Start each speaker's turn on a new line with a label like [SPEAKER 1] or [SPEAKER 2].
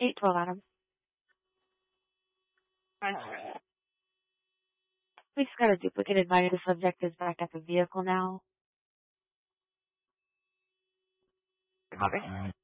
[SPEAKER 1] 812, Adam. We just got a duplicated body. The subject is back at the vehicle now. Copy.